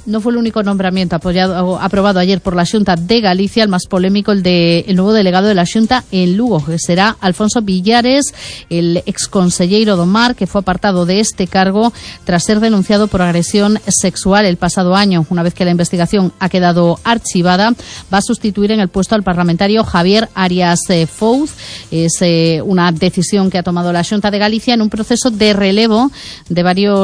no fue el único nombramiento aprobado ayer por la Xunta de Galicia, el más polémico, el nuevo delegado de la Xunta en Lugo, que será Alfonso Villares, el exconselleiro do Mar, que fue apartado de este cargo tras ser denunciado por agresión sexual el pasado año. Una vez que la investigación ha quedado archivada, va a sustituir en el puesto al parlamentario Javier Arias Fouz. Es una decisión que ha tomado la Xunta de Galicia en un proceso de relevo de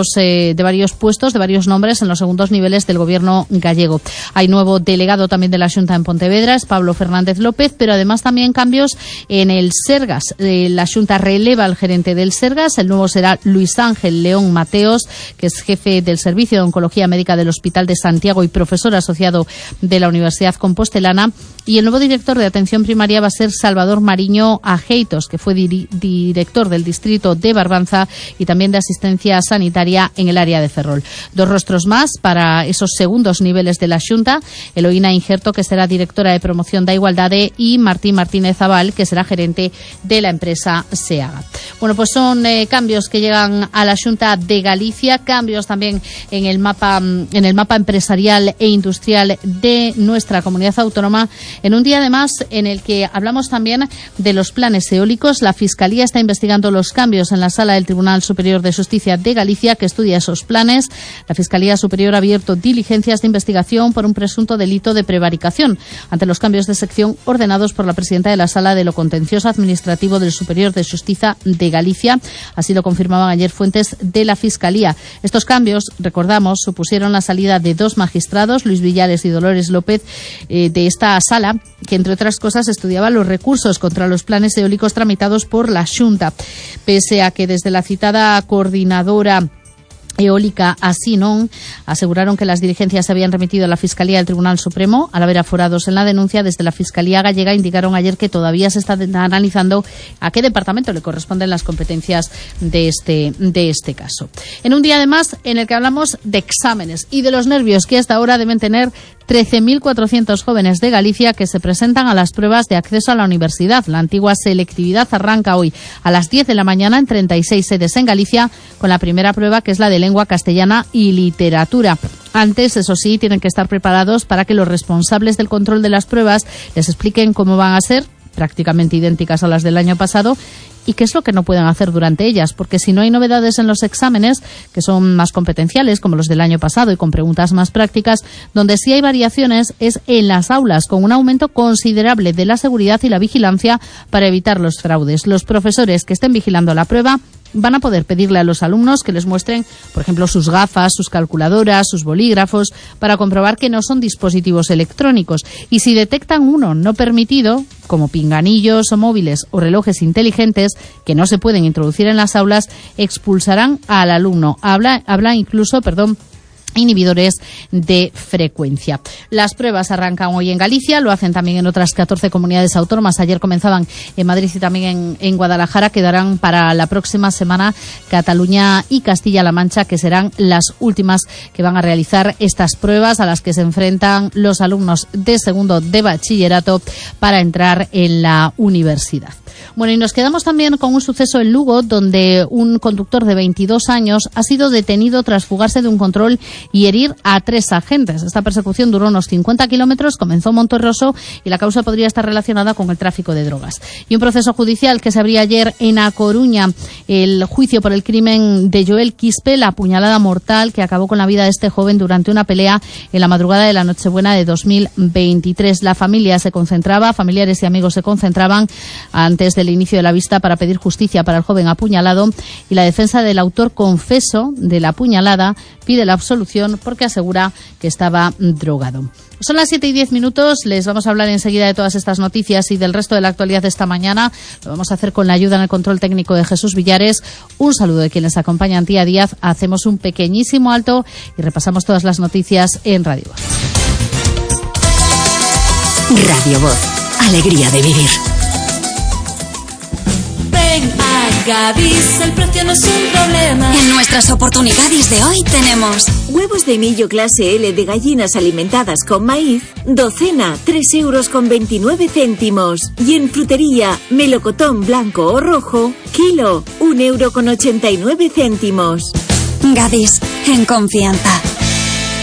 varios puestos, de varios nombres en los segundos niveles del gobierno gallego. Hay nuevo delegado también de la Xunta en Pontevedra, es Pablo Fernández López, pero además también cambios en el Sergas. La Xunta releva al gerente del Sergas, el nuevo será Luis Ángel León Mateos, que es jefe del Servicio de Oncología Médica del Hospital de Santiago y profesor asociado de la Universidad Compostelana. Y el nuevo director de Atención Primaria va a ser Salvador Mariño Ajeitos, que fue director del distrito de Barbanza y también de Asistencia Sanitaria en el área de Ferrol. Dos rostros más para esos segundos niveles de la Xunta: Eloína Injerto, que será directora de Promoción da Igualdade, y Martín Martínez Zabal, que será gerente de la empresa Seaga. Bueno, pues son cambios que llegan a la Xunta de Galicia, cambios también en el mapa empresarial e industrial de nuestra comunidad autónoma, en un día además en el que hablamos también de los planes eólicos. La Fiscalía está investigando los cambios en la sala del Tribunal Superior de Justicia de Galicia, que estudia esos planes. La Fiscalía Superior ha abierto diligencias de investigación por un presunto delito de prevaricación ante los cambios de sección ordenados por la presidenta de la Sala de lo Contencioso Administrativo del Superior de Justicia de Galicia. Así lo confirmaban ayer fuentes de la Fiscalía. Estos cambios, recordamos, supusieron la salida de dos magistrados, Luis Villares y Dolores López, de esta sala, que entre otras cosas estudiaba los recursos contra los planes eólicos tramitados por la Xunta. Pese a que desde la citada coordinadora eólica Asinon aseguraron que las diligencias se habían remitido a la Fiscalía del Tribunal Supremo, al haber aforados en la denuncia, desde la Fiscalía gallega indicaron ayer que todavía se está analizando a qué departamento le corresponden las competencias de este caso. En un día además en el que hablamos de exámenes y de los nervios que hasta ahora deben tener 13.400 jóvenes de Galicia que se presentan a las pruebas de acceso a la universidad. La antigua selectividad arranca hoy a las 10 de la mañana en 36 sedes en Galicia, con la primera prueba, que es la de lengua castellana y literatura. Antes, eso sí, tienen que estar preparados para que los responsables del control de las pruebas les expliquen cómo van a ser, prácticamente idénticas a las del año pasado, y qué es lo que no pueden hacer durante ellas, porque si no hay novedades en los exámenes, que son más competenciales, como los del año pasado y con preguntas más prácticas, donde sí hay variaciones es en las aulas, con un aumento considerable de la seguridad y la vigilancia para evitar los fraudes. Los profesores que estén vigilando la prueba van a poder pedirle a los alumnos que les muestren, por ejemplo, sus gafas, sus calculadoras, sus bolígrafos, para comprobar que no son dispositivos electrónicos. Y si detectan uno no permitido, como pinganillos o móviles o relojes inteligentes que no se pueden introducir en las aulas, expulsarán al alumno. Habla incluso, inhibidores de frecuencia. Las pruebas arrancan hoy en Galicia, lo hacen también en otras 14 comunidades autónomas. Ayer comenzaban en Madrid y también en Guadalajara. Quedarán para la próxima semana Cataluña y Castilla-La Mancha, que serán las últimas que van a realizar estas pruebas a las que se enfrentan los alumnos de segundo de bachillerato para entrar en la universidad. Bueno, y nos quedamos también con un suceso en Lugo, donde un conductor de 22 años ha sido detenido tras fugarse de un control y herir a 3 agentes. Esta persecución duró unos 50 kilómetros, comenzó en Monterroso y la causa podría estar relacionada con el tráfico de drogas. Y un proceso judicial que se abría ayer en A Coruña, el juicio por el crimen de Joel Quispe, la puñalada mortal que acabó con la vida de este joven durante una pelea en la madrugada de la Nochebuena de 2023. La familia se concentraba, familiares y amigos se concentraban antes del inicio de la vista para pedir justicia para el joven apuñalado, y la defensa del autor confeso de la puñalada pide la absolución porque asegura que estaba drogado. Son las 7:10. Les vamos a hablar enseguida de todas estas noticias y del resto de la actualidad de esta mañana. Lo vamos a hacer con la ayuda en el control técnico de Jesús Villares. Un saludo de quien les acompaña, Antía Díaz. Hacemos un pequeñísimo alto y repasamos todas las noticias en Radio Voz. Radio Voz. Alegría de vivir. Ven a Gadis, el precio no es un problema. En nuestras oportunidades de hoy tenemos huevos de millo clase L de gallinas alimentadas con maíz, docena, 3,29 €. Y en frutería, melocotón blanco o rojo, kilo, 1,89 €. Gadis, en confianza.